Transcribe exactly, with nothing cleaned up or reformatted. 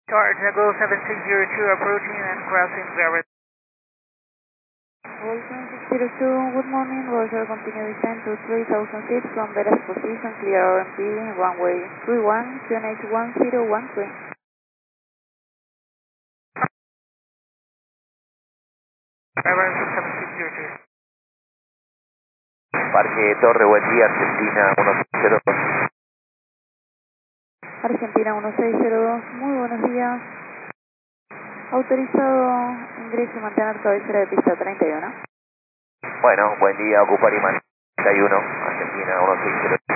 Charge Echo seven six zero two approaching and crossing Garrett. Vol seven six zero two, good morning. Roger, continue descent to three thousand feet from Veras position, clear R M P, runway three one, Q N H one zero one three. Airline seven six zero two. Parque Torre, buen día, Argentina uno seis cero dos. Argentina uno seis cero dos, muy buenos días. Autorizado ingreso y mantener cabecera de pista treinta y uno. Bueno, buen día, ocupar y mantener treinta y uno, Argentina uno seis cero dos.